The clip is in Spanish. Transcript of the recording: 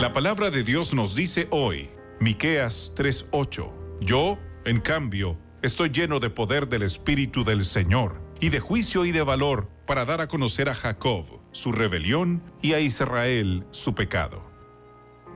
La palabra de Dios nos dice hoy, Miqueas 3:8, yo, en cambio, estoy lleno de poder del Espíritu del Señor, y de juicio y de valor, para dar a conocer a Jacob su rebelión y a Israel su pecado.